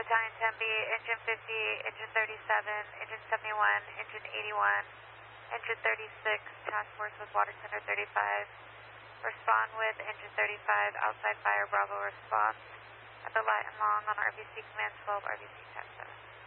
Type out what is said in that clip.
Battalion Tempe, Engine 50, Engine 37, Engine 71, Engine 81, Engine 36, Task Force with Water Center 35. Respond with Engine 35, outside fire, Bravo response. At the light and long on RBC Command 12, RBC 10-7.